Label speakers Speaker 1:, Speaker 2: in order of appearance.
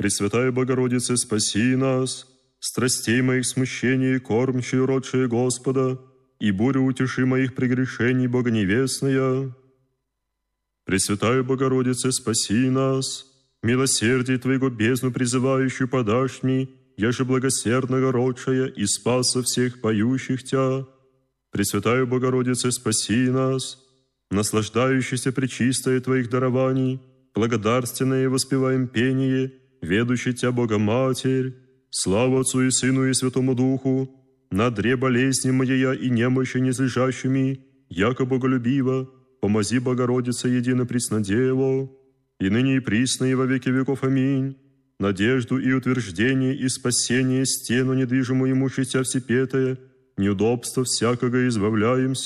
Speaker 1: Пресвятая Богородице, спаси нас, страстей моих смущений, кормчие, родшие Господа, и бурю утеши моих прегрешений, Богоневестная. Пресвятая Богородице, спаси нас, милосердие Твоего бездну призывающую подашь мне, яже благосердного родшая и спаса всех поющих Тя. Пресвятая Богородице, спаси нас, наслаждающийся пречистое Твоих дарований, благодарственное воспеваем пение, ведущий Тя Богоматерь, слава Отцу и Сыну и Святому Духу, на дре болезни моя и немощи незлежащими, яко боголюбиво, помози Богородице едино преснодево, и ныне и присно и во веки веков. Аминь. Надежду и утверждение и спасение стену недвижимую имущеся всепетое, неудобства всякого избавляемся.